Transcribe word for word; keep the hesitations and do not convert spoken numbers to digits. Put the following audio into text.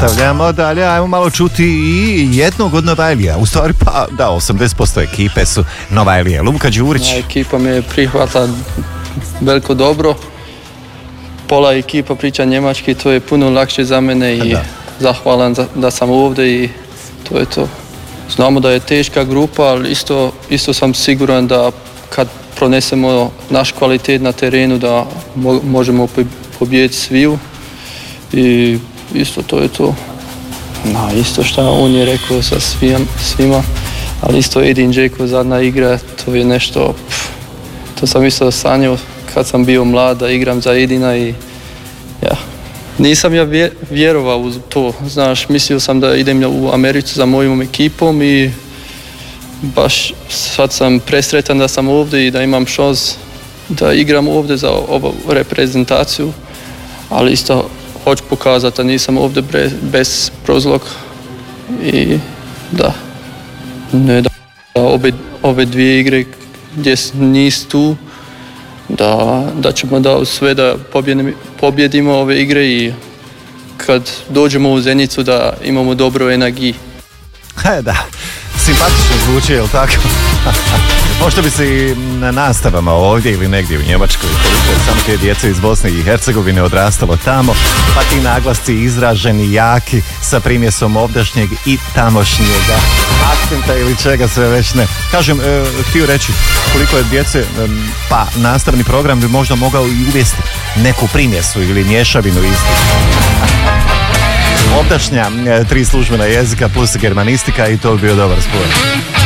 Nastavljamo dalje, ajmo malo čuti i jednog od Novajlija. U stvari pa da, osamdeset posto ekipe su Novajlije. Luka Đurić. Ja, ekipa me je prihvatila veliko dobro. Pola ekipa priča njemački, to je puno lakše za mene i da. Zahvalan za, da sam ovdje i to je to. Znamo da je teška grupa, ali isto, isto sam siguran da kad pronesemo naš kvalitet na terenu da mo, možemo pobijediti sviju i isto to je to. No, isto što on je rekao sa svim, svima, ali isto Edin Dzeko zadnja igra, to je nešto, pff, to sam isto sanjao kad sam bio mlad da igram za Edina i ja, nisam ja vjerovao u to, znaš, mislio sam da idem u Ameriku za mojom ekipom i baš sad sam presretan da sam ovdje i da imam šans da igram ovdje za ovu reprezentaciju, ali isto hoću pokazati da nisam ovdje bez prozlog i da, ne da ove, ove dvije igre gdje nis tu, da, da ćemo da sve da pobjedimo, pobjedimo ove igre i kad dođemo u Zenicu da imamo dobru energiju. He, da, simpatično zvuči, jel tako? Možda bi se i na nastavama ovdje ili negdje u Njemačkoj, koliko je samo te djece iz Bosne i Hercegovine odrastalo tamo, pa ti naglasci izraženi, jaki, sa primjesom ovdašnjeg i tamošnjega akcenta ili čega sve već ne. Kažem, e, htio reći koliko je djece, e, pa nastavni program bi možda mogao i uvesti neku primjesu ili mješavinu istih. Ovdašnja, e, tri službena jezika plus germanistika i to bi bio dobar spoj.